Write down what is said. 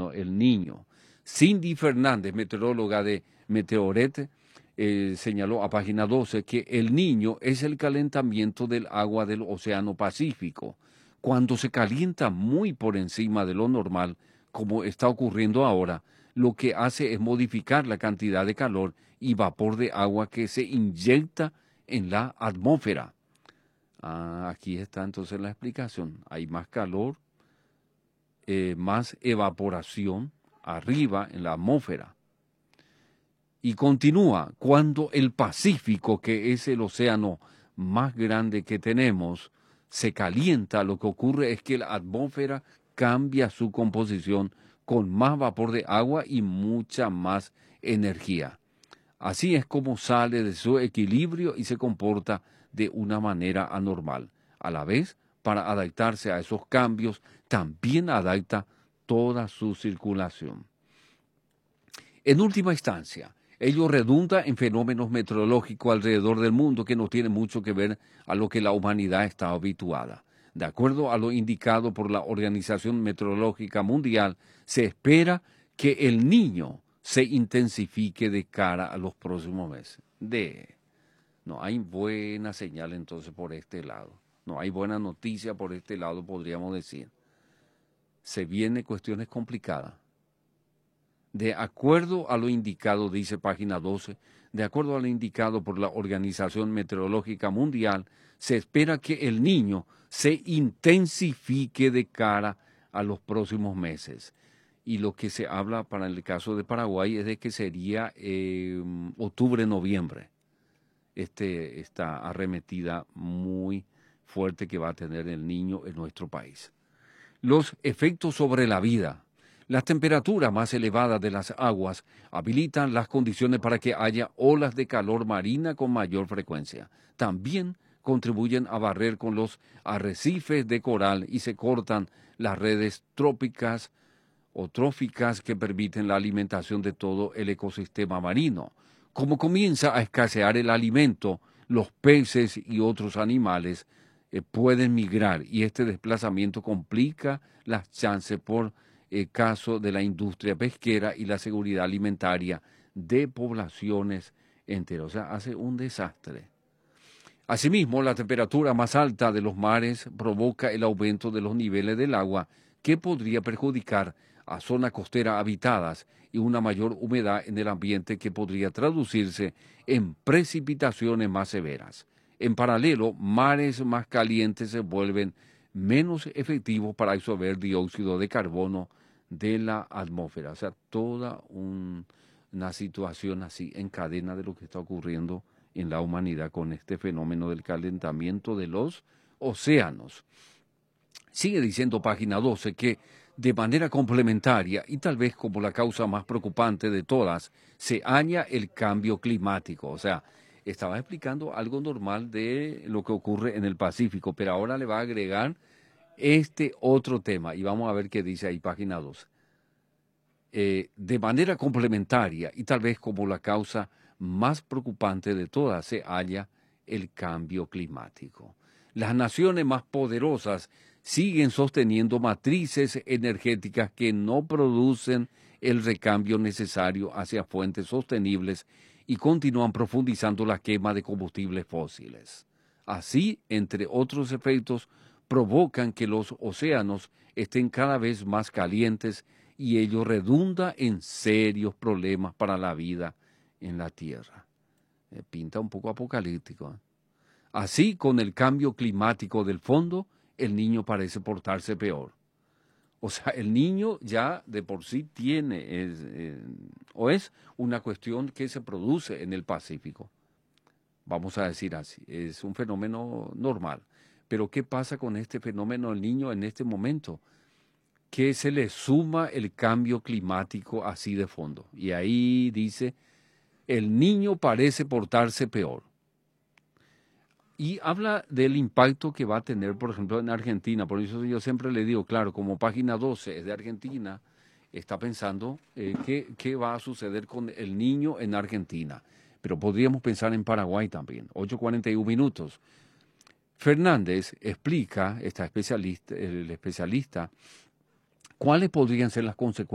fenómeno, el Niño. Cindy Fernández, meteoróloga de Meteoret, señaló a página 12 que el Niño es el calentamiento del agua del Océano Pacífico. Cuando se calienta muy por encima de lo normal, como está ocurriendo ahora, lo que hace es modificar la cantidad de calor y vapor de agua que se inyecta en la atmósfera. Aquí está entonces la explicación. Hay más calor, más evaporación arriba en la atmósfera. Y continúa, cuando el Pacífico, que es el océano más grande que tenemos, se calienta, lo que ocurre es que la atmósfera cambia su composición con más vapor de agua y mucha más energía. Así es como sale de su equilibrio y se comporta de una manera anormal. A la vez, para adaptarse a esos cambios, también adapta toda su circulación. En última instancia, ello redunda en fenómenos meteorológicos alrededor del mundo que no tienen mucho que ver a lo que la humanidad está habituada. De acuerdo a lo indicado por la Organización Meteorológica Mundial, se espera que el Niño se intensifique de cara a los próximos meses. No hay buena señal entonces por este lado. No hay buena noticia por este lado, podríamos decir. Se vienen cuestiones complicadas. De acuerdo a lo indicado, dice página 12, de acuerdo a lo indicado por la Organización Meteorológica Mundial, se espera que el Niño se intensifique de cara a los próximos meses. Y lo que se habla para el caso de Paraguay es de que sería octubre-noviembre. Esta arremetida muy fuerte que va a tener el Niño en nuestro país. Los efectos sobre la vida. Las temperaturas más elevadas de las aguas habilitan las condiciones para que haya olas de calor marina con mayor frecuencia. También contribuyen a barrer con los arrecifes de coral y se cortan las redes tróficas o tróficas que permiten la alimentación de todo el ecosistema marino. Como comienza a escasear el alimento, los peces y otros animales pueden migrar y este desplazamiento complica las chances por caso de la industria pesquera y la seguridad alimentaria de poblaciones enteras. O sea, hace un desastre. Asimismo, la temperatura más alta de los mares provoca el aumento de los niveles del agua que podría perjudicar a zonas costeras habitadas y una mayor humedad en el ambiente que podría traducirse en precipitaciones más severas. En paralelo, mares más calientes se vuelven menos efectivos para absorber dióxido de carbono de la atmósfera. O sea, toda una situación así en cadena de lo que está ocurriendo en la humanidad con este fenómeno del calentamiento de los océanos. Sigue diciendo página 12 que de manera complementaria y tal vez como la causa más preocupante de todas, se halla el cambio climático. O sea, estaba explicando algo normal de lo que ocurre en el Pacífico, pero ahora le va a agregar este otro tema y vamos a ver qué dice ahí página 12. De manera complementaria y tal vez como la causa más preocupante de todas se halla el cambio climático. Las naciones más poderosas siguen sosteniendo matrices energéticas que no producen el recambio necesario hacia fuentes sostenibles y continúan profundizando la quema de combustibles fósiles. Así, entre otros efectos, provocan que los océanos estén cada vez más calientes y ello redunda en serios problemas para la vida en la Tierra. Pinta un poco apocalíptico. Así, con el cambio climático del fondo, el Niño parece portarse peor. O sea, el Niño ya de por sí tiene, es una cuestión que se produce en el Pacífico. Vamos a decir así, es un fenómeno normal. Pero ¿qué pasa con este fenómeno del Niño en este momento? Que se le suma el cambio climático así de fondo. Y ahí dice, el Niño parece portarse peor. Y habla del impacto que va a tener, por ejemplo, en Argentina. Por eso yo siempre le digo, claro, como página 12 es de Argentina, está pensando qué va a suceder con el Niño en Argentina. Pero podríamos pensar en Paraguay también. 8:41. Fernández explica, el especialista, cuáles podrían ser las consecuencias